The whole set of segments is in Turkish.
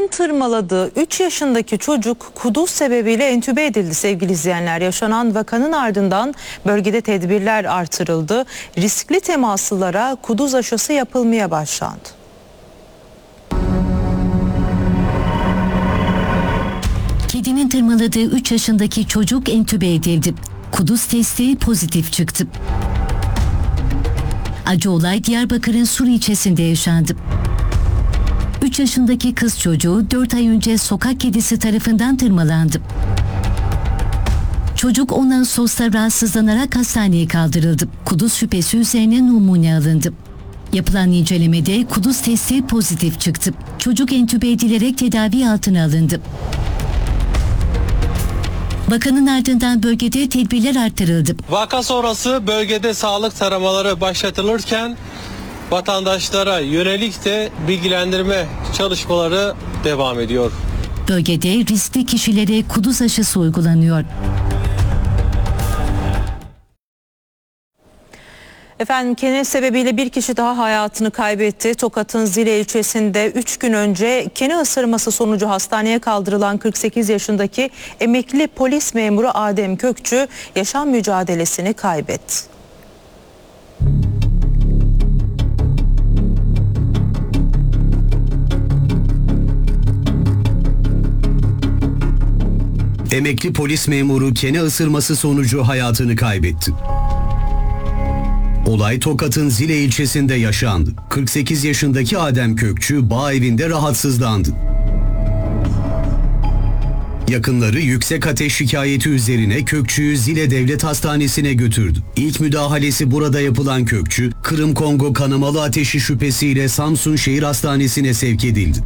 Kedinin tırmaladığı 3 yaşındaki çocuk kuduz sebebiyle entübe edildi sevgili izleyenler. Yaşanan vakanın ardından bölgede tedbirler artırıldı. Riskli temaslılara kuduz aşısı yapılmaya başlandı. Kedinin tırmaladığı 3 yaşındaki çocuk entübe edildi. Kuduz testi pozitif çıktı. Acı olay Diyarbakır'ın Sur ilçesinde yaşandı. 3 yaşındaki kız çocuğu 4 ay önce sokak kedisi tarafından tırmalandı. Çocuk ondan sosta rahatsızlanarak hastaneye kaldırıldı. Kuduz şüphesi üzerine numune alındı. Yapılan incelemede kuduz testi pozitif çıktı. Çocuk entübe edilerek tedavi altına alındı. Vakanın ardından bölgede tedbirler artırıldı. Vaka sonrası bölgede sağlık taramaları başlatılırken vatandaşlara yönelik de bilgilendirme çalışmaları devam ediyor. Bölgede riskli kişilere kuduz aşısı uygulanıyor. Efendim kene sebebiyle bir kişi daha hayatını kaybetti. Tokat'ın Zile ilçesinde 3 gün önce kene ısırması sonucu hastaneye kaldırılan 48 yaşındaki emekli polis memuru Adem Kökçü yaşam mücadelesini kaybetti. Emekli polis memuru kene ısırması sonucu hayatını kaybetti. Olay Tokat'ın Zile ilçesinde yaşandı. 48 yaşındaki Adem Kökçü bağ evinde rahatsızlandı. Yakınları yüksek ateş şikayeti üzerine Kökçü'yü Zile Devlet Hastanesi'ne götürdü. İlk müdahalesi burada yapılan Kökçü, Kırım-Kongo kanamalı ateşi şüphesiyle Samsun Şehir Hastanesi'ne sevk edildi.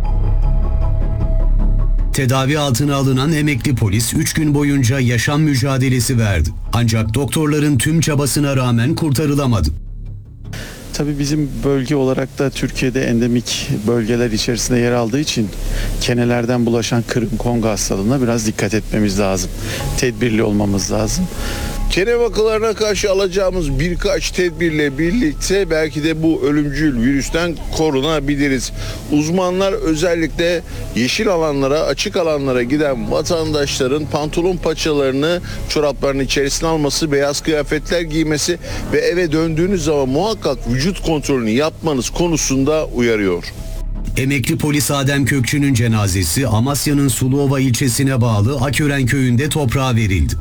Tedavi altına alınan emekli polis 3 gün boyunca yaşam mücadelesi verdi. Ancak doktorların tüm çabasına rağmen kurtarılamadı. Tabii bizim bölge olarak da Türkiye'de endemik bölgeler içerisinde yer aldığı için kenelerden bulaşan Kırım-Kongo hastalığına biraz dikkat etmemiz lazım. Tedbirli olmamız lazım. Kene vakalarına karşı alacağımız birkaç tedbirle birlikte belki de bu ölümcül virüsten korunabiliriz. Uzmanlar özellikle yeşil alanlara, açık alanlara giden vatandaşların pantolon paçalarını çoraplarının içerisine alması, beyaz kıyafetler giymesi ve eve döndüğünüz zaman muhakkak vücut kontrolünü yapmanız konusunda uyarıyor. Emekli polis Adem Kökçü'nün cenazesi Amasya'nın Suluova ilçesine bağlı Akören köyünde toprağa verildi.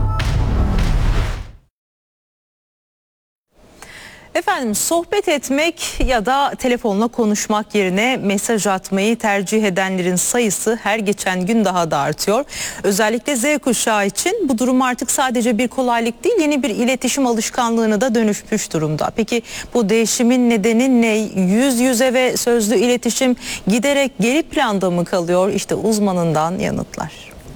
Efendim sohbet etmek ya da telefonla konuşmak yerine mesaj atmayı tercih edenlerin sayısı her geçen gün daha da artıyor. Özellikle Z kuşağı için bu durum artık sadece bir kolaylık değil, yeni bir iletişim alışkanlığına da dönüşmüş durumda. Peki bu değişimin nedeni ne? Yüz yüze ve sözlü iletişim giderek geri planda mı kalıyor? İşte uzmanından yanıtlar.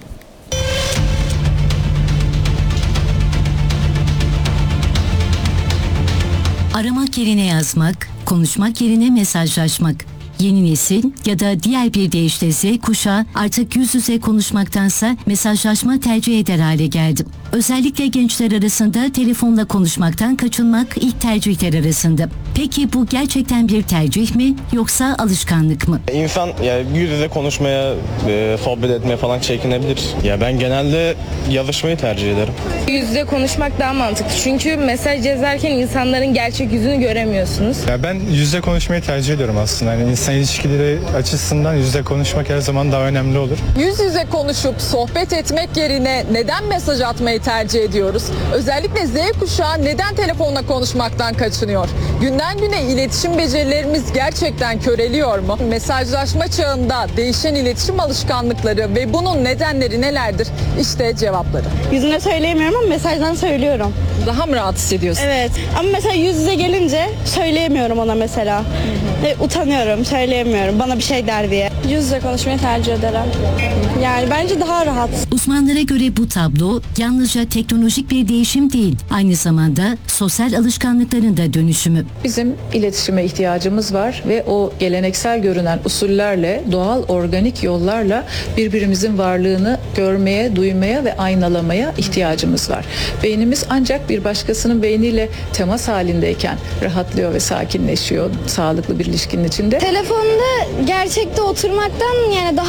Aramak yerine yazmak, konuşmak yerine mesajlaşmak. Yeni nesil ya da diğer bir deyişle Z kuşağı artık yüz yüze konuşmaktansa mesajlaşma tercih eder hale geldi. Özellikle gençler arasında telefonla konuşmaktan kaçınmak ilk tercihler arasında. Peki bu gerçekten bir tercih mi yoksa alışkanlık mı? İnsan yüz yüze konuşmaya, sohbet etmeye falan çekinebilir. Ben genelde yazışmayı tercih ederim. Yüz yüze konuşmak daha mantıklı. Çünkü mesaj yazarken insanların gerçek yüzünü göremiyorsunuz. Ben yüz yüze konuşmayı tercih ediyorum aslında. İnsan ilişkileri açısından yüz yüze konuşmak her zaman daha önemli olur. Yüz yüze konuşup sohbet etmek yerine neden mesaj atmayı tercih ediyoruz? Özellikle Z kuşağı neden telefonla konuşmaktan kaçınıyor? Günden güne iletişim becerilerimiz gerçekten köreliyor mu? Mesajlaşma çağında değişen iletişim alışkanlıkları ve bunun nedenleri nelerdir? İşte cevapları. Yüzüne söyleyemiyorum ama mesajdan söylüyorum. Daha mı rahat hissediyorsun? Evet. Ama mesela yüz yüze gelince söyleyemiyorum ona mesela. Utanıyorum, söyleyemiyorum. Bana bir şey der diye. Yüz yüze konuşmayı tercih ederim. Yani bence daha rahat. Uzmanlara göre bu tablo yalnızca teknolojik bir değişim değil, aynı zamanda sosyal alışkanlıkların da dönüşümü. Bizim iletişime ihtiyacımız var ve o geleneksel görünen usullerle, doğal organik yollarla birbirimizin varlığını görmeye, duymaya ve aynalamaya ihtiyacımız var. Beynimiz ancak bir başkasının beyniyle temas halindeyken rahatlıyor ve sakinleşiyor sağlıklı bir ilişkinin içinde. Telefonda gerçekte oturmaktan yani daha